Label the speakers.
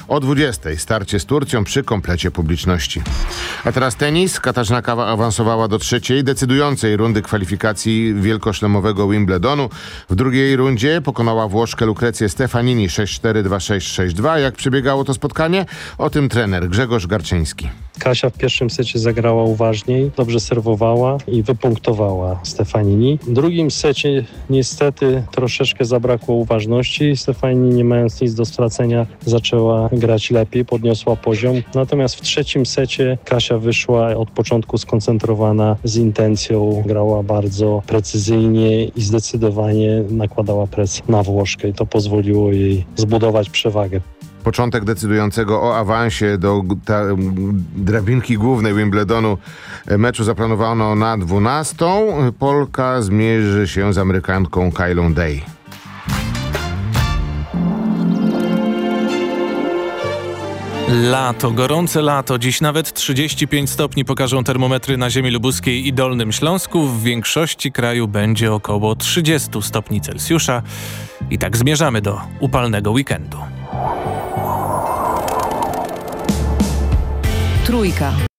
Speaker 1: O 20:00 starcie z Turcją przy komplecie publiczności. A teraz tenis. Katarzyna Kawa awansowała do trzeciej, decydującej rundy kwalifikacji wielkoszlemowego Wimbledonu. W drugiej rundzie pokonała Włoszkę Lucrezję Stefanini 6-4, 2-6, 6-2. Jak przebiegało to spotkanie? O tym trener Grzegorz Garczyński.
Speaker 2: Kasia w pierwszym secie zagrała uważniej, dobrze serwowała i wypunktowała Stefanini. W drugim secie niestety troszeczkę zabrakło uważności. Stefanini, nie mając nic do stracenia, zaczęła grać lepiej, podniosła poziom. Natomiast w trzecim secie Kasia wyszła od początku skoncentrowana, z intencją, grała bardzo precyzyjnie i zdecydowanie nakładała presję na Włoszkę i to pozwoliło jej zbudować przewagę.
Speaker 1: Początek decydującego o awansie do drabinki głównej Wimbledonu meczu zaplanowano na 12:00. Polka zmierzy się z Amerykanką Kylą Day.
Speaker 3: Lato, gorące lato. Dziś nawet 35 stopni pokażą termometry na ziemi lubuskiej i Dolnym Śląsku. W większości kraju będzie około 30 stopni Celsjusza. I tak zmierzamy do upalnego weekendu.
Speaker 4: Trójka.